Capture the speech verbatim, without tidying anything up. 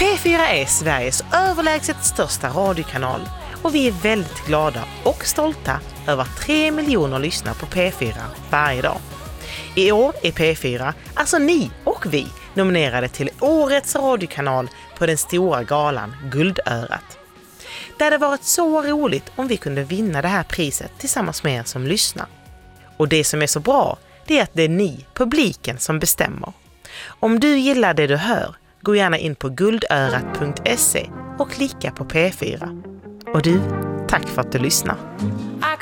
P fyra är Sveriges överlägset största radiokanal och vi är väldigt glada och stolta över att tre miljoner lyssnar på P fyra varje dag. I år är P fyra, alltså ni och vi, nominerade till Årets radiokanal på den stora galan Guldörat. Det hade varit så roligt om vi kunde vinna det här priset tillsammans med er som lyssnar. Och det som är så bra, det är att det är ni, publiken, som bestämmer. Om du gillar det du hör, gå gärna in på guldörat punkt se och klicka på P fyra. Och du, tack för att du lyssnar.